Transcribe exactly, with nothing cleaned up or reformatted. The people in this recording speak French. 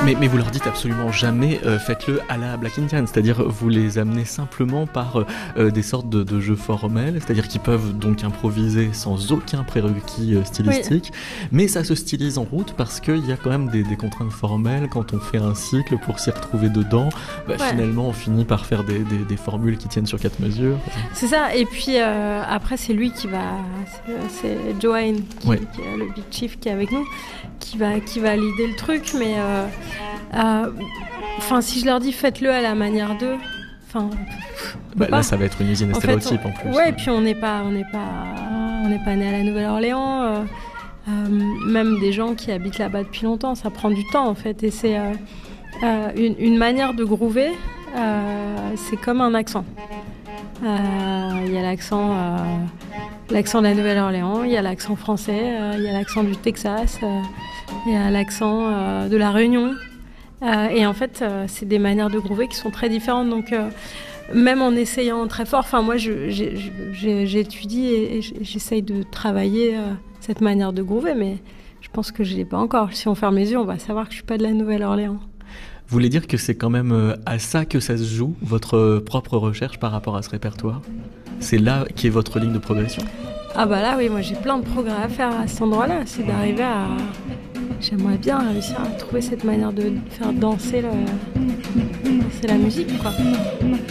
Mais, mais vous leur dites absolument jamais euh, faites-le à la Black Indian, c'est-à-dire vous les amenez simplement par euh, des sortes de, de jeux formels, c'est-à-dire qu'ils peuvent donc improviser sans aucun prérequis euh, stylistique, oui. Mais ça se stylise en route parce qu'il y a quand même des, des contraintes formelles quand on fait un cycle pour s'y retrouver dedans, bah, ouais. Finalement on finit par faire des, des, des formules qui tiennent sur quatre mesures. C'est ça, et puis euh, après c'est lui qui va, c'est, c'est Joanne, qui, ouais. qui est le Big Chief qui est avec nous, qui va, qui va l'idée le truc, mais euh, euh, enfin si je leur dis faites-le à la manière d'eux, enfin bah, là ça va être une usine à stéréotypes en, fait, en plus. Ouais, et puis on n'est pas, on n'est pas, on n'est pas né à la Nouvelle-Orléans. Euh, euh, même des gens qui habitent là-bas depuis longtemps, ça prend du temps en fait, et c'est euh, euh, une, une manière de groover. Euh, c'est comme un accent. Il euh, y a l'accent, euh, l'accent de la Nouvelle-Orléans, il y a l'accent français, il euh, y a l'accent du Texas, il euh, y a l'accent euh, de la Réunion. Euh, et en fait, euh, c'est des manières de groover qui sont très différentes. Donc, euh, même en essayant très fort, enfin moi, je, j'ai, j'ai, j'étudie et, et j'essaye de travailler euh, cette manière de groover, mais je pense que je l'ai pas encore. Si on ferme les yeux, on va savoir que je suis pas de la Nouvelle-Orléans. Vous voulez dire que c'est quand même à ça que ça se joue, votre propre recherche par rapport à ce répertoire ? C'est là qui est votre ligne de progression ? Ah bah là oui, moi j'ai plein de progrès à faire à cet endroit-là. C'est d'arriver à... J'aimerais bien réussir à trouver cette manière de faire danser, le... danser la musique, quoi.